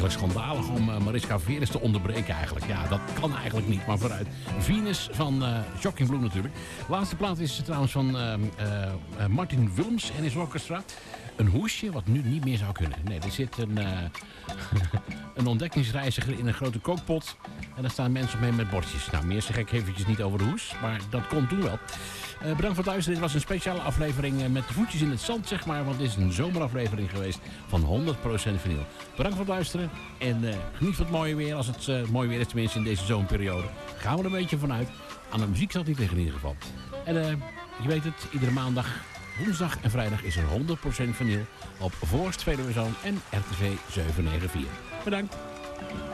eigenlijk schandalig om Mariska Veres te onderbreken eigenlijk. Ja, dat kan eigenlijk niet, maar vooruit. Venus van Shocking Blue natuurlijk. De laatste plaat is trouwens van Martin Wilms en his orchestra. Een hoesje wat nu niet meer zou kunnen. Nee, er zit een ontdekkingsreiziger in een grote kookpot. En daar staan mensen omheen met bordjes. Nou, meer zeg ik eventjes niet over de hoes, maar dat komt toen wel. Bedankt voor het luisteren. Dit was een speciale aflevering met de voetjes in het zand, zeg maar. Want dit is een zomeraflevering geweest van 100% vinyl. Bedankt voor het luisteren. En geniet van het mooie weer. Als het mooi weer is, tenminste in deze zomerperiode. Gaan we er een beetje vanuit. Aan de muziek zal het niet liggen in ieder geval. En je weet het, iedere maandag, woensdag en vrijdag is er 100% vinyl op Voorst, Veluwezoom en RTV 794. Bedankt.